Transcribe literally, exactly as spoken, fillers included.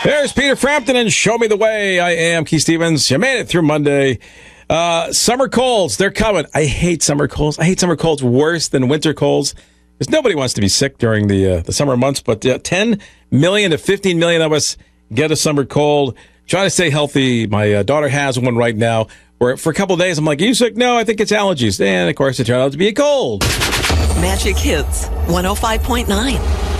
There's Peter Frampton and Show Me the Way. I am Keith Stevens. You made it through Monday. Uh, summer colds, they're coming. I hate summer colds. I hate summer colds worse than winter colds because nobody wants to be sick during the uh, the summer months. But uh, ten million to fifteen million of us get a summer cold. Try to stay healthy. My uh, daughter has one right now. Where for a couple of days, I'm like, are you sick? No, I think it's allergies. And, of course, it turned out to be a cold. Magic Hits one oh five point nine.